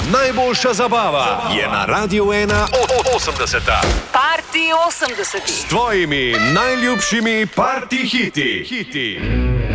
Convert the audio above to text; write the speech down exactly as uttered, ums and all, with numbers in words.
najboljša zabava je na Radiu ena osemdeseta. Party osemdesetih. S tvojimi najljubšimi party hiti. hiti.